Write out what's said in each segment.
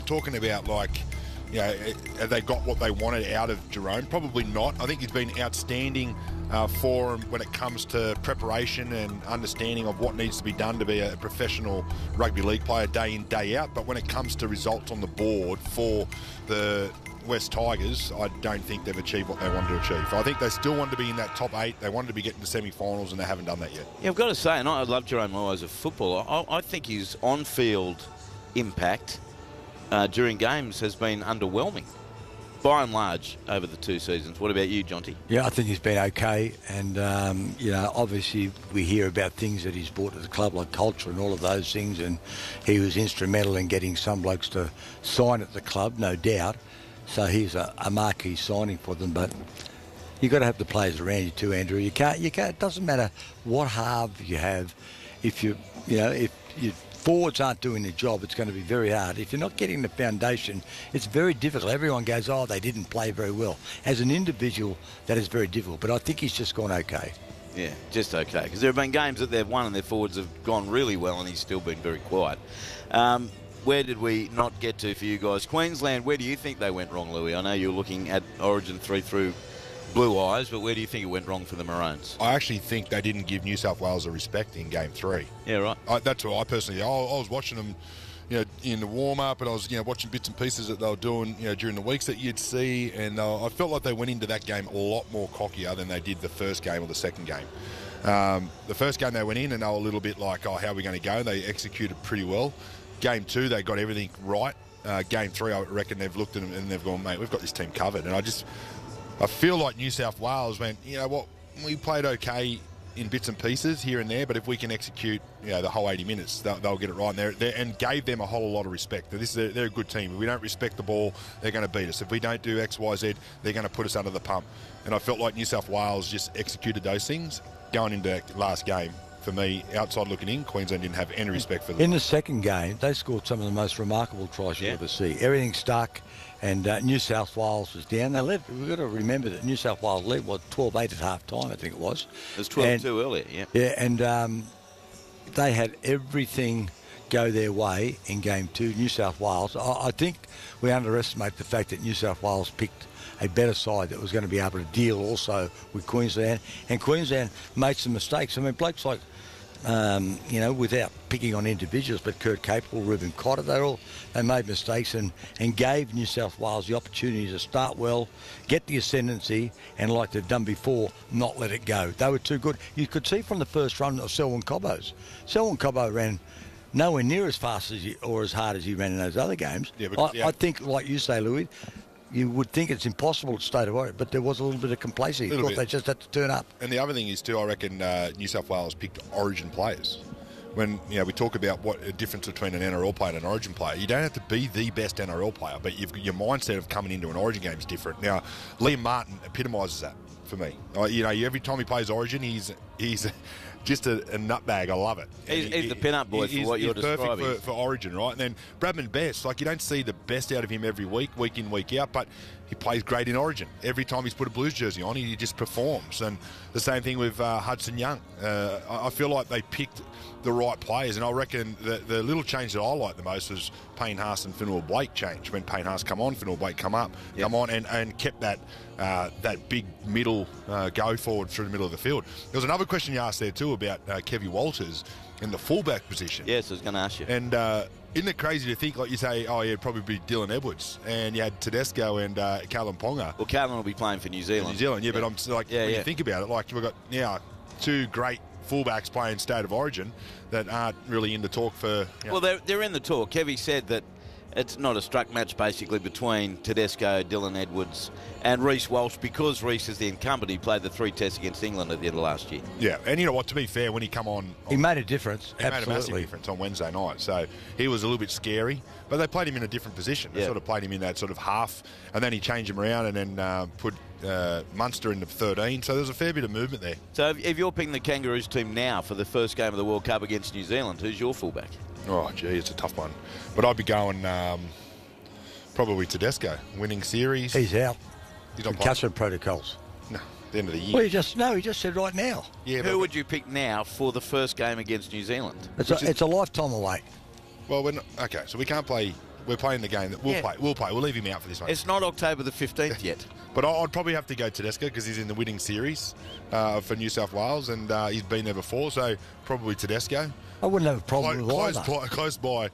talking about like, you know, have they got what they wanted out of Jerome? Probably not. I think he's been outstanding for him when it comes to preparation and understanding of what needs to be done to be a professional rugby league player day in, day out. But when it comes to results on the board for the West Tigers, I don't think they've achieved what they wanted to achieve. I think they still want to be in that top 8. They wanted to be getting to semi-finals, and they haven't done that yet. Yeah, I've got to say, and I love Jerome Moore as a footballer, I think his on-field impact during games has been underwhelming, by and large, over the 2 seasons. What about you, Jonty? Yeah, I think he's been okay, and you know, obviously we hear about things that he's brought to the club, like culture and all of those things, and he was instrumental in getting some blokes to sign at the club, no doubt. So he's a marquee signing for them, but you've got to have the players around you too, Andrew. You can't. It doesn't matter what half you have. If your forwards aren't doing the job, it's going to be very hard. If you're not getting the foundation, it's very difficult. Everyone goes, oh, they didn't play very well. As an individual, that is very difficult. But I think he's just gone okay. Yeah, just okay. Because there have been games that they've won and their forwards have gone really well, and he's still been very quiet. Where did we not get to for you guys? Queensland, where do you think they went wrong, Louis? I know you're looking at Origin 3 through blue eyes, but where do you think it went wrong for the Maroons? I actually think they didn't give New South Wales a respect in Game 3. Yeah, right. That's what I personally... I was watching them, you know, in the warm-up, and I was, you know, watching bits and pieces that they were doing, you know, during the weeks that you'd see, and I felt like they went into that game a lot more cockier than they did the first game or the second game. The first game they went in and they were a little bit like, oh, how are we going to go? They executed pretty well. Game 2, they got everything right. Game 3, I reckon they've looked at them and they've gone, mate, we've got this team covered. And I feel like New South Wales went, you know what, we played okay in bits and pieces here and there, but if we can execute, you know, the whole 80 minutes, they'll get it right. And gave them a whole lot of respect. They're a good team. If we don't respect the ball, they're going to beat us. If we don't do X, Y, Z, they're going to put us under the pump. And I felt like New South Wales just executed those things going into that last game. For me, outside looking in, Queensland didn't have any respect for them. In the second game, they scored some of the most remarkable tries you'll ever see. Everything stuck, and New South Wales was down. They led. We've got to remember that New South Wales led, 12-8 at half-time, I think it was. It was 12-2 earlier, yeah. Yeah, and they had everything go their way in Game 2, New South Wales. I think we underestimate the fact that New South Wales picked a better side that was going to be able to deal also with Queensland. And Queensland made some mistakes. I mean, blokes like, you know, without picking on individuals, but Kurt Capewell, Reuben Cotter, they made mistakes and gave New South Wales the opportunity to start well, get the ascendancy, and like they've done before, not let it go. They were too good. You could see from the first run of Selwyn Cobbo's. Selwyn Cobbo ran nowhere near as fast as or as hard as he ran in those other games. Yeah, but, I think, like you say, Louis, you would think it's impossible to stay to worry, but there was a little bit of complacency. Thought they just had to turn up. And the other thing is too, I reckon New South Wales picked Origin players. When, you know, we talk about what a difference between an NRL player and an Origin player, you don't have to be the best NRL player, but your mindset of coming into an Origin game is different. Now, Liam Martin epitomises that for me. You know, every time he plays Origin, he's just a nutbag. I love it. He's the pin-up boy for what you're describing. He's perfect for Origin, right? And then Bradman Best, like, you don't see the best out of him every week in, week out, but he plays great in Origin. Every time he's put a Blues jersey on, he just performs. And the same thing with Hudson Young. I feel like they picked the right players, and I reckon the little change that I like the most was Payne Haas and Finua Blake change. When Payne Haas come on, Finua Blake come on, and kept that big middle go forward through the middle of the field. There was another question you asked there too about Kevy Walters in the fullback position. Yes, I was going to ask you. And isn't it crazy to think, like you say, oh, yeah, it'd probably be Dylan Edwards, and you had Tedesco and Callum Ponga. Well, Callum will be playing for New Zealand. But I'm like, when you think about it, like we've got now two great fullbacks playing State of Origin that aren't really in the talk for... You know. Well, they're in the talk. Kevy said that it's not a struck match, basically, between Tedesco, Dylan Edwards and Reece Walsh, because Reece is the incumbent. He played the 3 tests against England at the end of last year. Yeah, and you know what, to be fair, when he come on... He made a difference, He made a massive difference on Wednesday night. So he was a little bit scary, but they played him in a different position. They sort of played him in that sort of half, and then he changed him around and then put Munster in the 13. So there's a fair bit of movement there. So if you're picking the Kangaroos team now for the first game of the World Cup against New Zealand, who's your fullback? Oh, gee, it's a tough one. But I'd be going probably Tedesco, winning series. He's out. He's not concussion protocols. No, the end of the year. Well, he just said right now. Yeah, who would you pick now for the first game against New Zealand? It's a lifetime away. Well, okay, so we can't play we're playing the game that we'll play. We'll play. We'll leave him out for this one. It's not October the 15th yet. But I'd probably have to go Tedesco because he's in the winning series for New South Wales, and he's been there before, so probably Tedesco. I wouldn't have a problem with either. Close by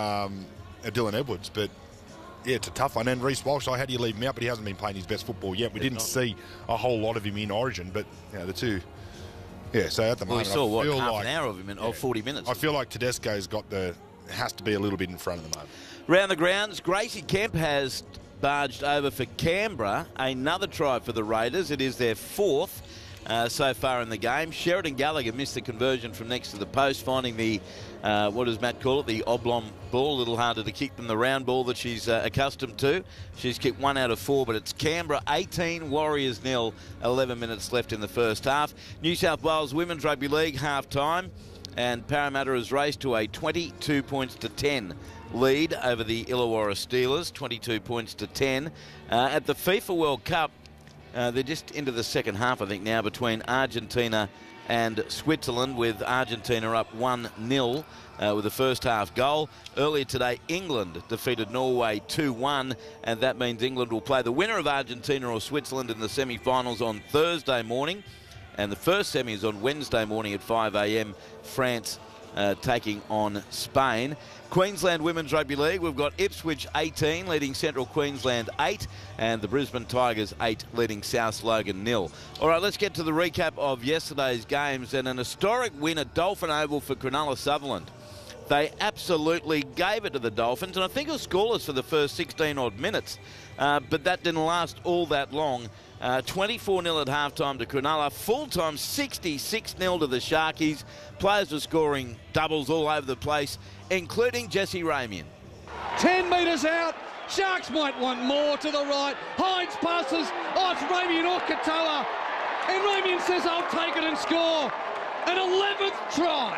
Dylan Edwards, but yeah, it's a tough one. And Reece Walsh, how do you leave him out? But he hasn't been playing his best football yet. We didn't see a whole lot of him in Origin, but the two. Yeah, so at the moment, we saw half an hour of him in 40 minutes. I feel like Tedesco's has to be a little bit in front of the moment. Round the grounds, Gracie Kemp has barged over for Canberra. Another try for the Raiders. It is their fourth so far in the game. Sheridan Gallagher missed the conversion from next to the post, finding the, what does Matt call it, the oblong ball. A little harder to kick than the round ball that she's accustomed to. She's kicked 1 out of 4, but it's Canberra 18, Warriors 0, 11 minutes left in the first half. New South Wales Women's Rugby League half-time, and Parramatta has raced to a 22 points to 10 lead over the Illawarra Steelers, 22 points to 10. At the FIFA World Cup, they're just into the second half, I think, now, between Argentina and Switzerland, with Argentina up 1-0 with the first half goal. Earlier today, England defeated Norway 2-1, and that means England will play the winner of Argentina or Switzerland in the semi-finals on Thursday morning. And the first semi is on Wednesday morning at 5 a.m. France taking on Spain. Queensland Women's Rugby League, we've got Ipswich 18 leading Central Queensland 8, and the Brisbane Tigers 8 leading South Logan 0. All right, let's get to the recap of yesterday's games, and an historic win at Dolphin Oval for Cronulla Sutherland. They absolutely gave it to the Dolphins, and I think it was scoreless for the first 16-odd minutes, but that didn't last all that long. 24-0 at halftime to Cronulla. Full-time 66-0 to the Sharkies. Players were scoring doubles all over the place, including Jesse Ramian. 10 metres out. Sharks might want more to the right. Hines passes. Oh, it's Ramian or Katoa. And Ramian says, I'll take it and score. An 11th try.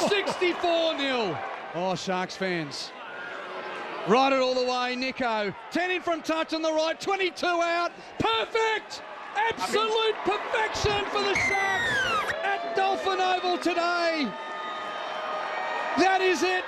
64-0. Oh, Sharks fans. Ride it all the way, Nico. 10 in from touch on the right, 22 out. Perfect! Absolute perfection for the Sharks at Dolphin Oval today. That is it.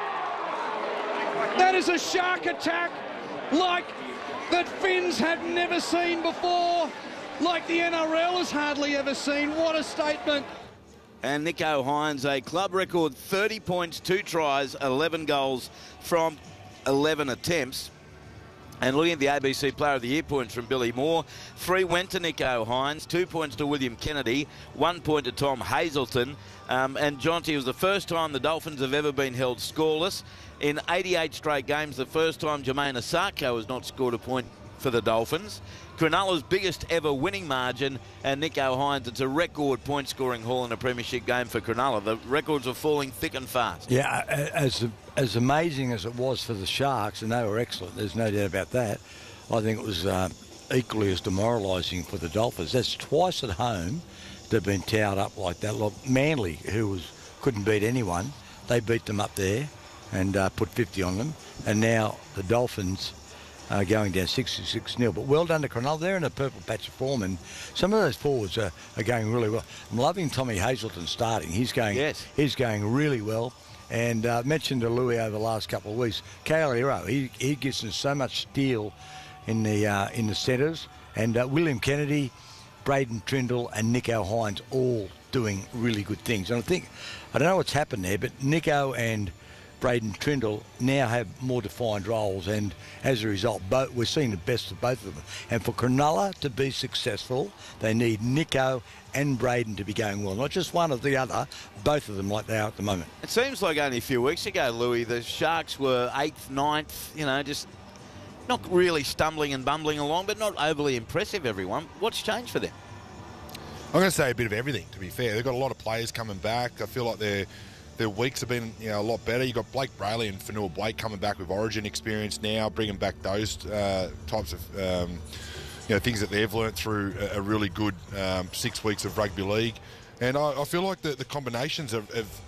That is a Shark attack like that Finns have never seen before, like the NRL has hardly ever seen. What a statement. And Nico Hines, a club record 30 points, 2 tries, 11 goals from 11 attempts. And looking at the ABC Player of the Year points from Billy Moore, 3 went to Nico Hines, 2 points to William Kennedy, 1 point to Tom Hazelton. And Jonty, it was the first time the Dolphins have ever been held scoreless. In 88 straight games, the first time Jermaine Asako has not scored a point for the Dolphins. Cronulla's biggest ever winning margin, and Nico Hines, it's a record point-scoring haul in a premiership game for Cronulla. The records are falling thick and fast. Yeah, as amazing as it was for the Sharks, and they were excellent, there's no doubt about that, I think it was equally as demoralising for the Dolphins. That's twice at home they've been towed up like that. Like Manly, who couldn't beat anyone, they beat them up there and put 50 on them, and now the Dolphins going down 66-0. But well done to Cronulla. They're in a purple patch of form, and some of those forwards are going really well. I'm loving Tommy Hazelton starting. He's going really well. And I mentioned to Louis over the last couple of weeks, Kale Hero, he gives them so much steel in the centres. And William Kennedy, Braden Trindle and Nico Hines all doing really good things. And I don't know what's happened there, but Nico and Braden Trindle now have more defined roles, and as a result, we're seeing the best of both of them. And for Cronulla to be successful, they need Nico and Braden to be going well, not just one or the other, both of them like they are at the moment. It seems like only a few weeks ago, Louis, the Sharks were 8th, 9th, just not really stumbling and bumbling along, but not overly impressive, everyone. What's changed for them? I'm going to say a bit of everything, to be fair. They've got a lot of players coming back. I feel like their weeks have been a lot better. You've got Blake Brayley and Fanua Blake coming back with Origin experience now, bringing back those types of things that they've learnt through a really good 6 weeks of rugby league. And I feel like the combinations have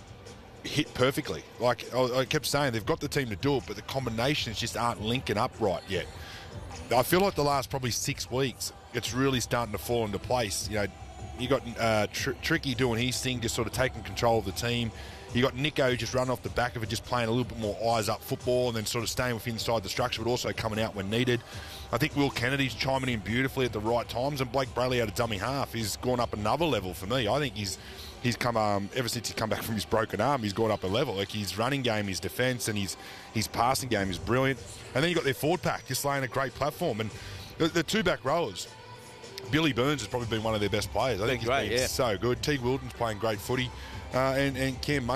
hit perfectly. Like I kept saying, they've got the team to do it, but the combinations just aren't linking up right yet. I feel like the last probably 6 weeks, it's really starting to fall into place. You got Tricky doing his thing, just sort of taking control of the team. You got Nico just running off the back of it, just playing a little bit more eyes-up football and then sort of staying within inside the structure, but also coming out when needed. I think Will Kennedy's chiming in beautifully at the right times, and Blake Brayley out of dummy half. He's gone up another level for me. I think he's come ever since he's come back from his broken arm, he's gone up a level. Like his running game, his defence, and his passing game is brilliant. And then you got their forward pack just laying a great platform. And the two back rowers, Billy Burns has probably been one of their best players. I think he's been so good. Teague Wilton's playing great footy, and Cam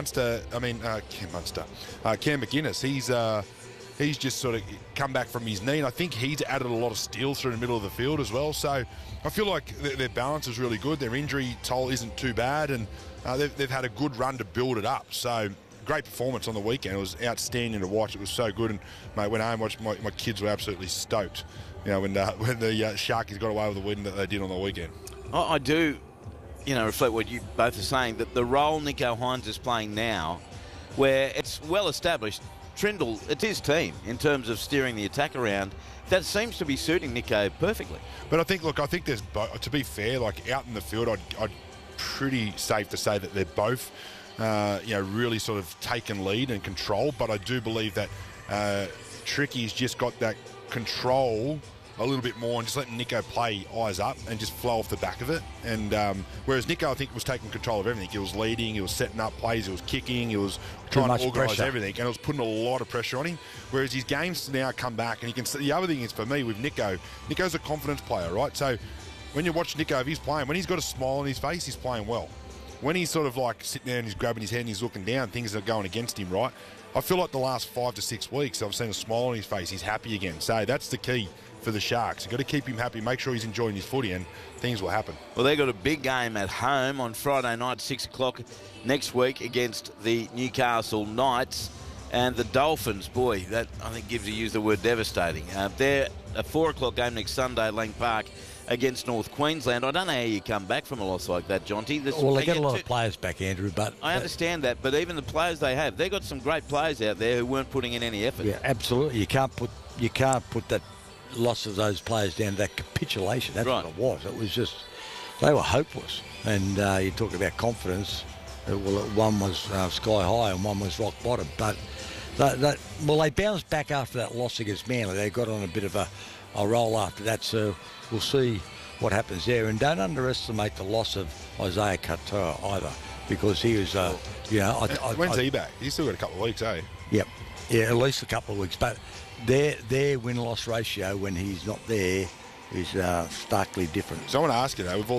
McInnes. He's just sort of come back from his knee, and I think he's added a lot of steel through the middle of the field as well. So I feel like their balance is really good. Their injury toll isn't too bad, and they've had a good run to build it up. So great performance on the weekend. It was outstanding to watch. It was so good. And, mate, when I watched, my kids were absolutely stoked, when the Sharkies got away with the win that they did on the weekend. I do, reflect what you both are saying, that the role Nicho Hynes is playing now, where it's well established, Trindle, it's his team in terms of steering the attack around. That seems to be suiting Nicho perfectly. But I think there's, to be fair, like out in the field, I'd pretty safe to say that they're both, really sort of taken lead and control. But I do believe that Tricky's just got that control a little bit more and just letting Nicho play eyes up and just flow off the back of it. And whereas Nicho, I think, was taking control of everything. He was leading, he was setting up plays, he was kicking, he was trying to organise everything, and it was putting a lot of pressure on him. Whereas his game's now come back, and you can see the other thing is for me with Nicho's a confidence player, right? So when you watch Nicho, if he's playing, when he's got a smile on his face, he's playing well. When he's sort of like sitting there and he's grabbing his head and he's looking down, things are going against him, right? I feel like the last 5 to 6 weeks, I've seen a smile on his face. He's happy again. So that's the key for the Sharks. You've got to keep him happy, make sure he's enjoying his footy, and things will happen. Well, they've got a big game at home on Friday night, 6 o'clock next week against the Newcastle Knights. And the Dolphins, boy, that I think gives you use the word devastating. They're a 4 o'clock game next Sunday at Lang Park against North Queensland. I don't know how you come back from a loss like that, Jonty. Well, they get a lot of players back, Andrew, but I understand that, but even the players they have, they've got some great players out there who weren't putting in any effort. Yeah, absolutely. You can't put that loss of those players down to that capitulation. That's right. What it was. It was just, they were hopeless. And you talk about confidence. Well, one was sky high and one was rock bottom. But they bounced back after that loss against Manly. They got on a bit of a roll after that. So we'll see what happens there. And don't underestimate the loss of Isaiah Katoa either, because he was, when's he back? He's still got a couple of weeks, eh? Yep. Yeah, at least a couple of weeks. But their win-loss ratio when he's not there is starkly different. So I want to ask you, though, with all